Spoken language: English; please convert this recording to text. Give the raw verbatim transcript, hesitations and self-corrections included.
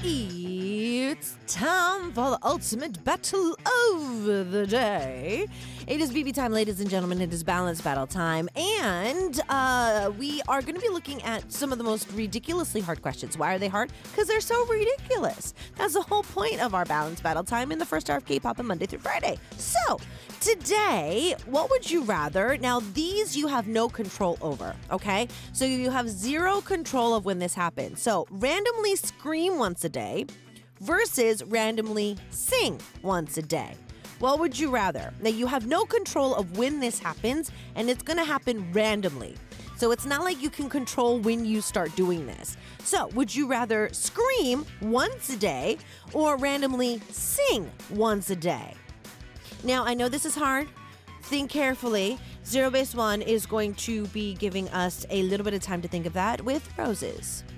It's time for the ultimate battle of the day. It is B B time, ladies and gentlemen. It is balance battle time. And uh, we are going to be looking at some of the most ridiculously hard questions. Why are they hard? Because they're so ridiculous. That's the whole point of our balance battle time in the first hour of K-pop on Monday through Friday. So today, what would you rather? Now, these you have no control over, okay? So you have zero control of when this happens. So randomly scream once a day versus randomly sing once a day. What would you rather? Now, you have no control of when this happens, and it's going to happen randomly. So it's not like you can control when you start doing this. So would you rather scream once a day or randomly sing once a day? Now, I know this is hard. Think carefully. Zero Base One is going to be giving us a little bit of time to think of that with roses.